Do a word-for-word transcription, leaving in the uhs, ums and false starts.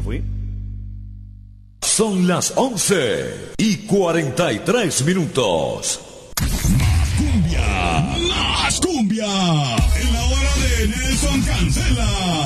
fui. Son las once y cuarenta y tres minutos. Más cumbia, más cumbia. En la hora de Nelson Cancela.